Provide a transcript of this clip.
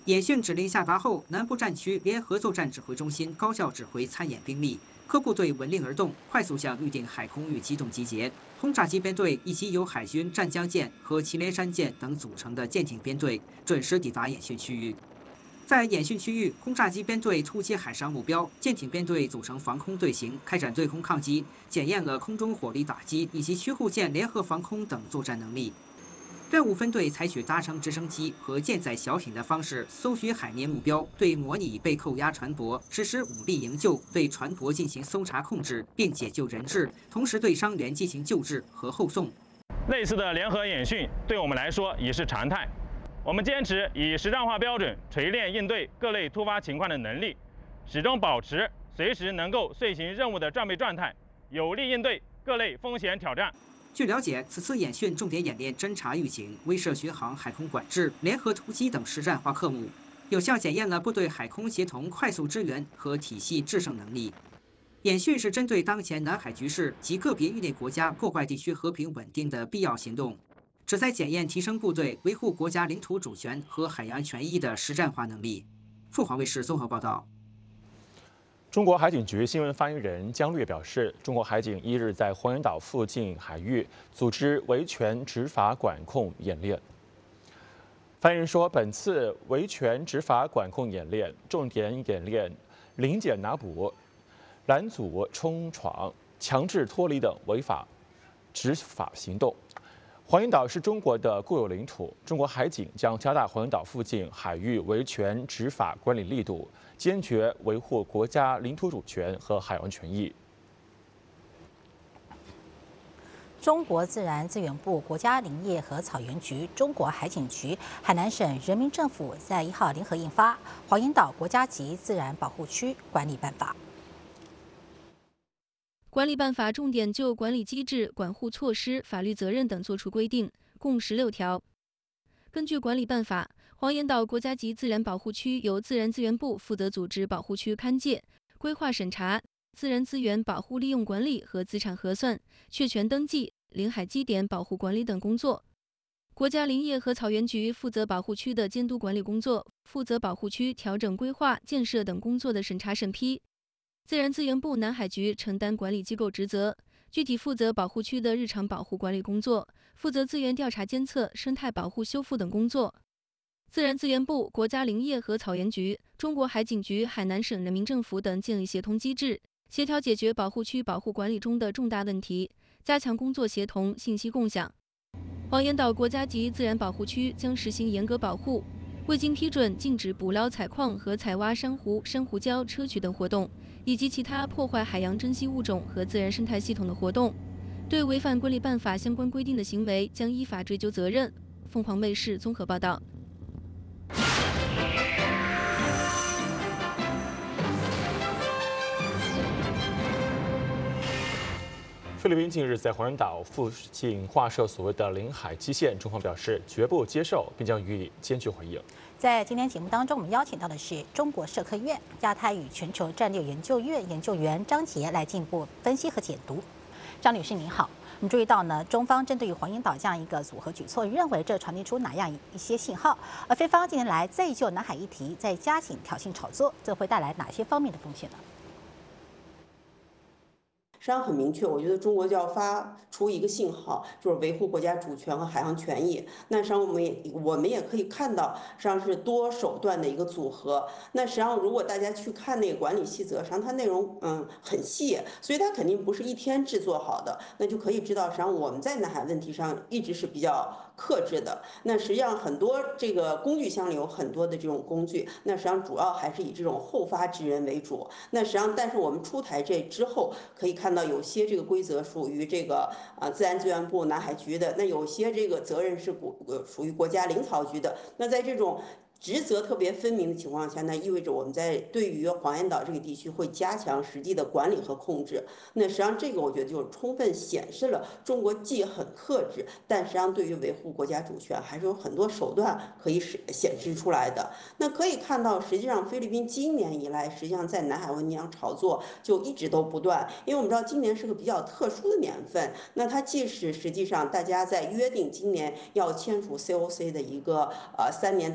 演训指令下达后，南部战区联合作战指挥中心高效指挥参演兵力，各部队闻令而动，快速向预定海空域机动集结。轰炸机编队以及由海军湛江舰和祁连山舰等组成的舰艇编队准时抵达演训区域。在演训区域，轰炸机编队突击海上目标，舰艇编队组成防空队形，开展对空抗击，检验了空中火力打击以及驱护舰联合防空等作战能力。任务分队采取搭乘直升机和舰载小艇的方式搜寻海面目标，对模拟被扣押船舶实施武力营救，对船舶进行搜查控制，并解救人质，同时对伤员进行救治和后送。 类似的联合演训对我们来说已是常态。我们坚持以实战化标准锤炼应对各类突发情况的能力，始终保持随时能够遂行任务的战备状态，有力应对各类风险挑战。 据了解，此次演训重点演练侦察预警、威慑巡航、海空管制、联合突击等实战化科目，有效检验了部队海空协同、快速支援和体系制胜能力。演训是针对当前南海局势及个别域内国家破坏地区和平稳定的必要行动，旨在检验提升部队维护国家领土主权和海洋权益的实战化能力。凤凰卫视综合报道。 中国海警局新闻发言人姜略表示，中国海警1日在黄岩岛附近海域组织维权执法管控演练。发言人说，本次维权执法管控演练重点演练临检拿捕、拦阻冲闯、强制脱离等违法执法行动。黄岩岛是中国的固有领土，中国海警将加大黄岩岛附近海域维权执法管理力度，坚决维护国家领土主权和海洋权益。 中国自然资源部、国家林业和草原局、中国海警局、海南省人民政府在1号联合印发《黄岩岛国家级自然保护区管理办法》。 管理办法重点就管理机制、管护措施、法律责任等作出规定，共16条。根据管理办法，黄岩岛国家级自然保护区由自然资源部负责组织保护区勘界、规划审查、自然资源保护利用管理和资产核算、确权登记、领海基点保护管理等工作。国家林业和草原局负责保护区的监督管理工作，负责保护区调整规划、建设等工作的审查审批。自然资源部南海局承担管理机构职责，具体负责保护区的日常保护管理工作，负责资源调查监测、生态保护修复等工作。自然资源部、国家林业和草原局、中国海警局、海南省人民政府等建立协同机制，协调解决保护区保护管理中的重大问题，加强工作协同、信息共享。黄岩岛国家级自然保护区将实行严格保护，未经批准禁止捕捞、采矿和采挖珊瑚、珊瑚礁、砗磲等活动，以及其他破坏海洋珍稀物种和自然生态系统的活动。对违反管理办法相关规定的行为，将依法追究责任。凤凰卫视综合报道。 菲律宾近日在黄岩岛附近划设所谓的领海基线，中方表示绝不接受，并将予以坚决回应。 在今天节目当中，我们邀请到的是中国社科院亚太与全球战略研究院研究员张杰来进一步分析和解读。张女士您好，我们注意到呢，中方针对于黄岩岛这样一个组合举措，认为这传递出哪样一些信号？而菲方近年来再就南海议题再加紧挑衅炒作，这会带来哪些方面的风险呢？ 实际上很明确，我觉得中国就要发出一个信号，就是维护国家主权和海洋权益。那实际上我们也可以看到，实际上是多手段的一个组合。那实际上如果大家去看那个管理细则，实际上它内容很细，所以它肯定不是一天制作好的。那就可以知道，实际上我们在南海问题上一直是比较克制的。那实际上很多这个工具箱里有很多的这种工具，那实际上主要还是以这种后发制人为主。那实际上，但是我们出台这之后，可以看到有些这个规则属于这个自然资源部南海局的，那有些这个责任是属于国家林草局的。那在这种职责特别分明的情况下，那意味着我们在对于黄岩岛这个地区会加强实际的管理和控制。那实际上这个我觉得就充分显示了中国既很克制，但实际上对于维护国家主权还是有很多手段可以显示出来的。那可以看到，实际上菲律宾今年以来，实际上在南海问题上炒作就一直都不断，因为我们知道今年是个比较特殊的年份。那它既是实际上大家在约定今年要签署 COC 的一个3年。